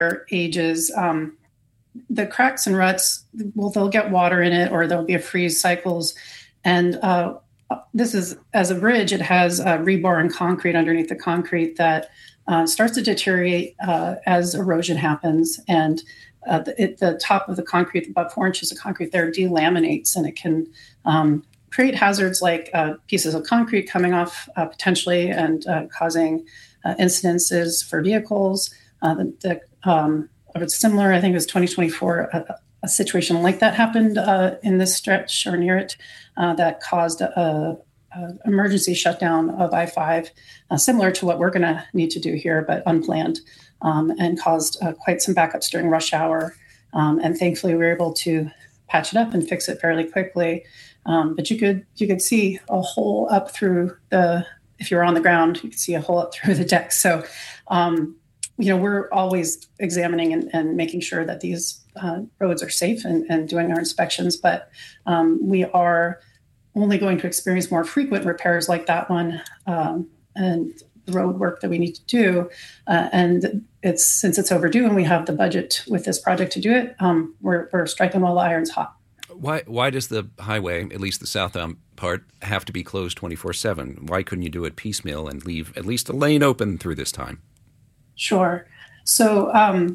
ages, the cracks and ruts, well, they'll get water in it or there'll be a freeze cycles. And this is, as a bridge, it has rebar and concrete underneath the concrete that starts to deteriorate as erosion happens. And the top of the concrete, about 4 inches of concrete there, delaminates, and it can create hazards like pieces of concrete coming off potentially and causing incidences for vehicles. It's similar, I think it was 2024, a situation like that happened in this stretch or near it that caused a emergency shutdown of I-5, similar to what we're going to need to do here, but unplanned, and caused quite some backups during rush hour. And thankfully, we were able to patch it up and fix it fairly quickly. But you could see a hole up through if you were on the ground, you could see a hole up through the deck. So, we're always examining and making sure that these roads are safe and doing our inspections. But we are only going to experience more frequent repairs like that one and the road work that we need to do. And since it's overdue and we have the budget with this project to do it, we're striking while the iron's hot. Why does the highway, at least the southbound part, have to be closed 24/7? Why couldn't you do it piecemeal and leave at least a lane open through this time? Sure. So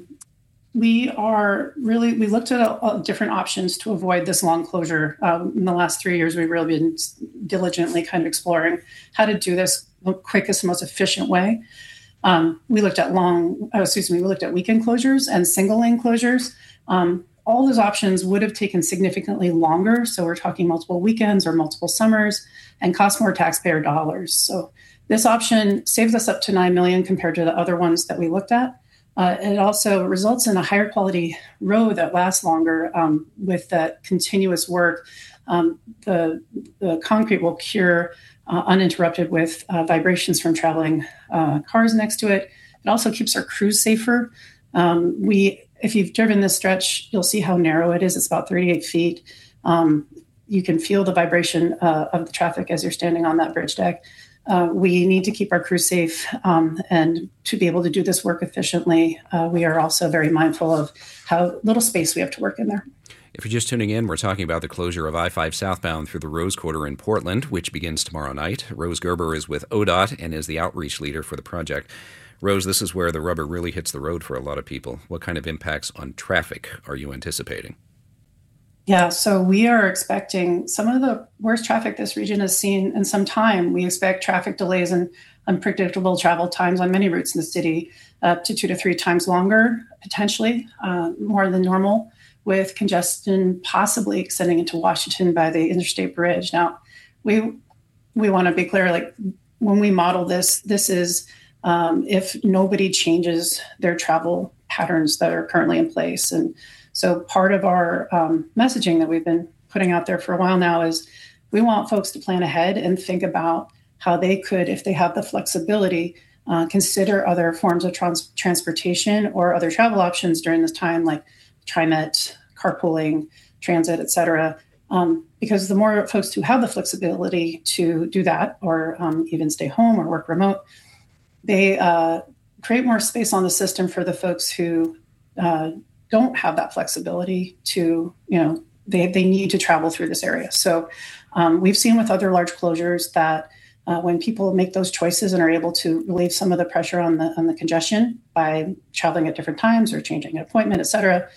we looked at different options to avoid this long closure. In the last 3 years, we've really been diligently kind of exploring how to do this the quickest, most efficient way. We looked at weekend closures and single lane closures. All those options would have taken significantly longer. So we're talking multiple weekends or multiple summers and cost more taxpayer dollars. So this option saves us up to $9 million compared to the other ones that we looked at. It also results in a higher quality road that lasts longer with that continuous work. The concrete will cure uninterrupted with vibrations from traveling cars next to it. It also keeps our crews safer. If you've driven this stretch, you'll see how narrow it is. It's about 38 feet. You can feel the vibration of the traffic as you're standing on that bridge deck. We need to keep our crew safe, and to be able to do this work efficiently, we are also very mindful of how little space we have to work in there. If you're just tuning in, we're talking about the closure of I-5 southbound through the Rose Quarter in Portland, which begins tomorrow night. Rose Gerber is with ODOT and is the outreach leader for the project. Rose, this is where the rubber really hits the road for a lot of people. What kind of impacts on traffic are you anticipating? Yeah, so we are expecting some of the worst traffic this region has seen in some time. We expect traffic delays and unpredictable travel times on many routes in the city, up to 2 to 3 times longer, potentially more than normal, with congestion possibly extending into Washington by the Interstate Bridge. Now, we want to be clear, like when we model this is if nobody changes their travel patterns that are currently in place. And so part of our messaging that we've been putting out there for a while now is we want folks to plan ahead and think about how they could, if they have the flexibility, consider other forms of transportation or other travel options during this time, like TriMet, carpooling, transit, et cetera. Because the more folks who have the flexibility to do that or even stay home or work remote, they create more space on the system for the folks who don't have that flexibility to, they need to travel through this area. So we've seen with other large closures that when people make those choices and are able to relieve some of the pressure on the congestion by traveling at different times or changing an appointment, et cetera,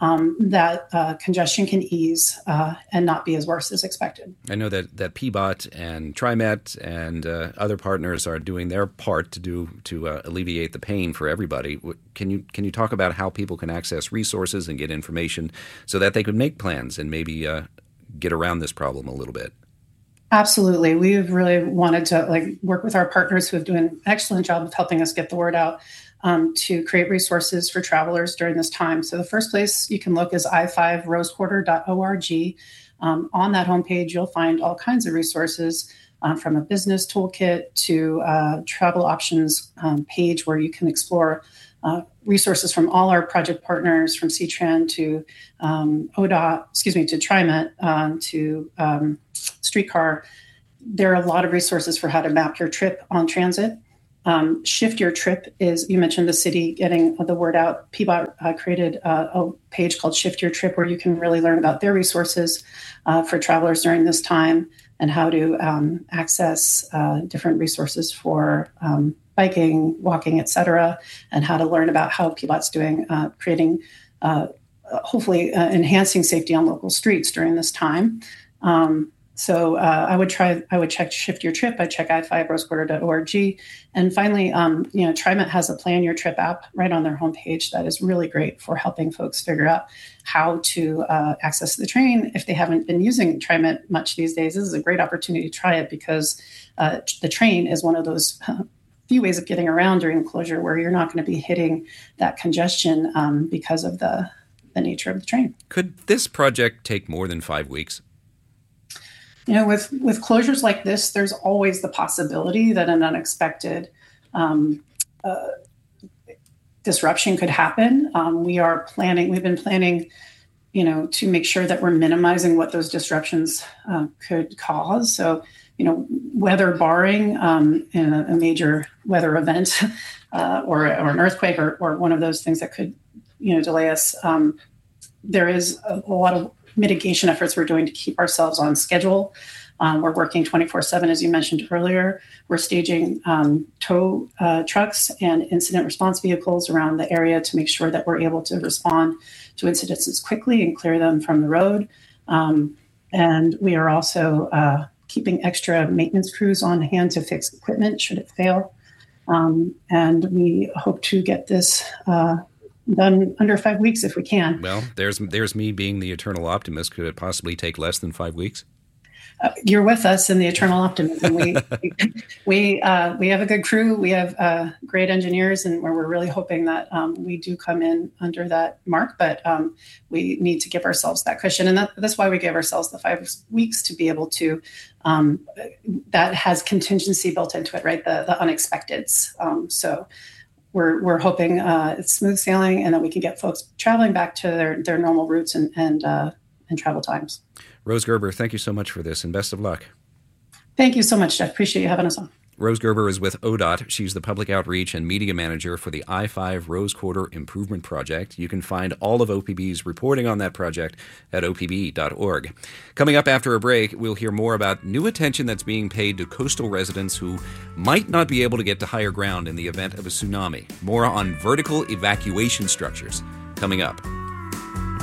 that congestion can ease and not be as worse as expected. I know that PBOT and TriMet and other partners are doing their part to alleviate the pain for everybody. Can you talk about how people can access resources and get information so that they could make plans and maybe get around this problem a little bit? Absolutely. We've really wanted to work with our partners who have done an excellent job of helping us get the word out to create resources for travelers during this time. So the first place you can look is i5rosequarter.org. On that homepage, you'll find all kinds of resources from a business toolkit to travel options page where you can explore resources from all our project partners, from CTRAN to to TriMet to Streetcar. There are a lot of resources for how to map your trip on transit. Shift Your Trip is, you mentioned the city getting the word out. PBOT created a page called Shift Your Trip where you can really learn about their resources for travelers during this time and how to access different resources for biking, walking, etc., and how to learn about how PBOT's doing, creating, hopefully enhancing safety on local streets during this time. So I would check Shift Your Trip. I'd check i5rosequarter.org. And finally, TriMet has a Plan Your Trip app right on their homepage that is really great for helping folks figure out how to access the train. If they haven't been using TriMet much these days, this is a great opportunity to try it because the train is one of those few ways of getting around during the closure where you're not going to be hitting that congestion because of the nature of the train. Could this project take more than 5 weeks? With closures like this, there's always the possibility that an unexpected disruption could happen. We've been planning, to make sure that we're minimizing what those disruptions could cause. So, weather barring in a major weather event or an earthquake or one of those things that could, delay us, there is a lot of mitigation efforts we're doing to keep ourselves on schedule. We're working 24/7, as you mentioned earlier. We're staging tow trucks and incident response vehicles around the area to make sure that we're able to respond to incidences quickly and clear them from the road. And we are also keeping extra maintenance crews on hand to fix equipment should it fail. And we hope to get this done under 5 weeks if we can. Well, there's me being the eternal optimist. Could it possibly take less than 5 weeks? You're with us in the eternal optimism. We have a good crew. We have great engineers, and we're really hoping that we do come in under that mark. But we need to give ourselves that cushion, and that's why we gave ourselves the 5 weeks to be able to. That has contingency built into it, right? The unexpecteds. So. We're hoping it's smooth sailing and that we can get folks traveling back to their normal routes and travel times. Rose Gerber, thank you so much for this and best of luck. Thank you so much, Jeff. Appreciate you having us on. Rose Gerber is with ODOT. She's the Public Outreach and Media Manager for the I-5 Rose Quarter Improvement Project. You can find all of OPB's reporting on that project at opb.org. Coming up after a break, we'll hear more about new attention that's being paid to coastal residents who might not be able to get to higher ground in the event of a tsunami. More on vertical evacuation structures coming up.